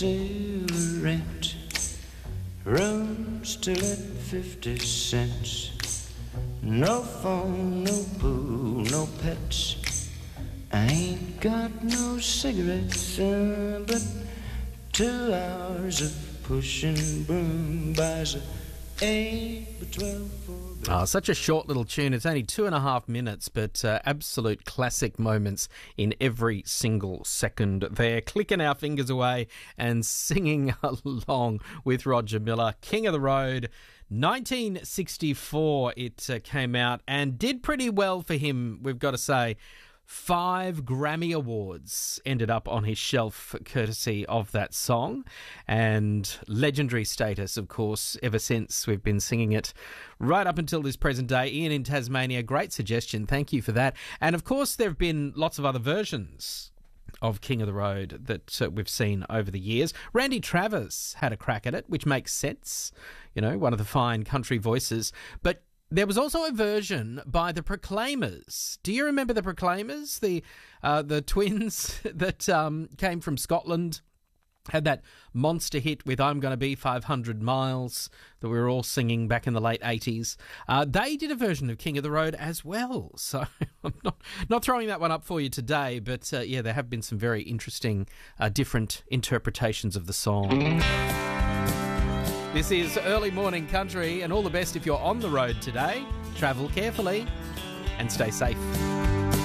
cigarette. Room still at 50 cents. No phone, no pool, no pets. I ain't got no cigarettes, but 2 hours of pushing broom buys a 8 by 12 for... Oh, such a short little tune. It's only 2.5 minutes, but absolute classic moments in every single second there. Clicking our fingers away and singing along with Roger Miller. King of the Road, 1964 it came out and did pretty well for him, we've got to say. 5 Grammy Awards ended up on his shelf courtesy of that song, and legendary status, of course, ever since. We've been singing it right up until this present day. Ian in Tasmania, great suggestion. Thank you for that. And, of course, there have been lots of other versions of King of the Road that we've seen over the years. Randy Travis had a crack at it, which makes sense, you know, one of the fine country voices. But there was also a version by the Proclaimers. Do you remember the Proclaimers? The twins that came from Scotland, had that monster hit with I'm Gonna Be 500 Miles that we were all singing back in the late 80s. They did a version of King of the Road as well. So I'm not throwing that one up for you today, but yeah, there have been some very interesting different interpretations of the song. This is Early Morning Country, and all the best if you're on the road today. Travel carefully and stay safe.